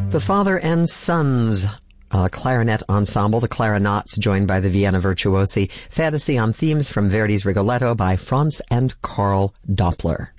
The Father and Sons clarinet ensemble, the Clarinauts, joined by the Vienna Virtuosi, fantasy on themes from Verdi's Rigoletto by Franz and Karl Doppler.